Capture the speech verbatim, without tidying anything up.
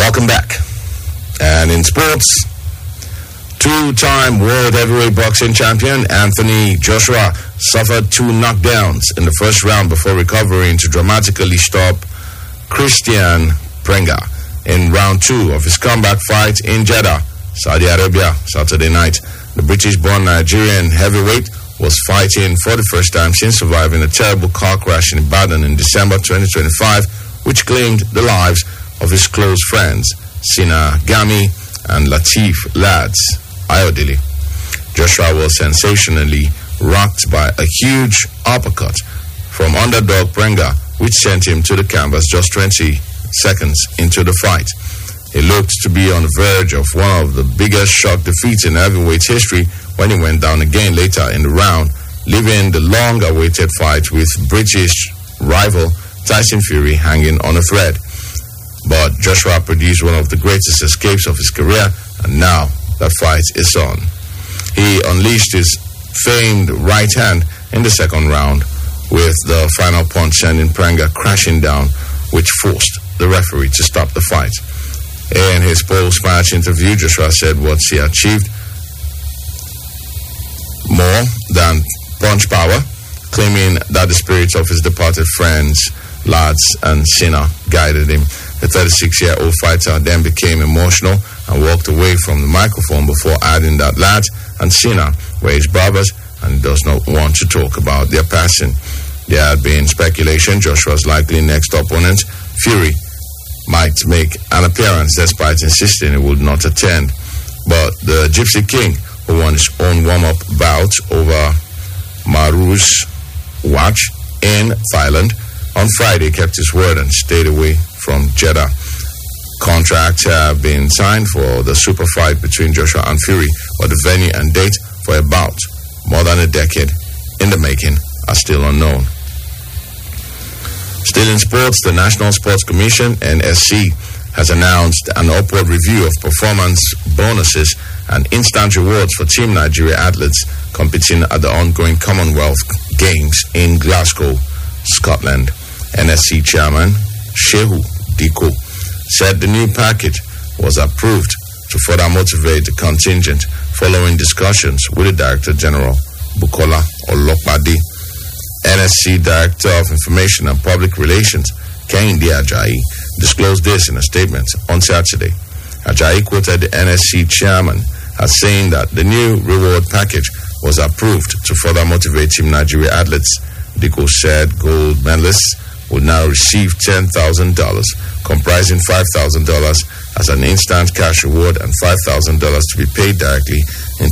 Welcome back. And in sports, two-time world heavyweight boxing champion Anthony Joshua suffered two knockdowns in the first round before recovering to dramatically stop Christian Prenga in round two of his comeback fight in Jeddah, Saudi Arabia, Saturday night. The British-born Nigerian heavyweight was fighting for the first time since surviving a terrible car crash in Ibadan in December twenty twenty-five, which claimed the lives of his close friends, Sina Gami and Latif Lads Ayodele. Joshua was sensationally rocked by a huge uppercut from underdog Prenga, which sent him to the canvas just twenty seconds into the fight. He looked to be on the verge of one of the biggest shock defeats in heavyweight history when he went down again later in the round, leaving the long-awaited fight with British rival Tyson Fury hanging on a thread. But Joshua produced one of the greatest escapes of his career, and now that fight is on. He unleashed his famed right hand in the second round, with the final punch sending Prenga crashing down, which forced the referee to stop the fight. In his post-match interview, Joshua said what he achieved more than punch power, claiming that the spirits of his departed friends, Lads and Sina, guided him. The thirty-six-year-old fighter then became emotional and walked away from the microphone before adding that Lads and Sina were his brothers and he does not want to talk about their passing. There had been speculation Joshua's likely next opponent, Fury, might make an appearance despite insisting he would not attend. But the Gypsy King, who won his own warm-up bout over Maruz Watch in Thailand on Friday, kept his word and stayed away from Jeddah. Contracts have been signed for the super fight between Joshua and Fury, but the venue and date for a bout more than a decade in the making are still unknown. Still in sports, the National Sports Commission, N S C, has announced an upward review of performance bonuses and instant rewards for Team Nigeria athletes competing at the ongoing Commonwealth Games in Glasgow, Scotland. N S C Chairman Shehu Diko said the new package was approved to further motivate the contingent following discussions with the Director General, Bukola Olopade. N S C Director of Information and Public Relations, Kehinde Ajayi, disclosed this in a statement on Saturday. Ajayi quoted the N S C chairman as saying that the new reward package was approved to further motivate Team Nigeria athletes. Diko said gold medalists will now receive ten thousand dollars, comprising five thousand dollars as an instant cash reward and five thousand dollars to be paid directly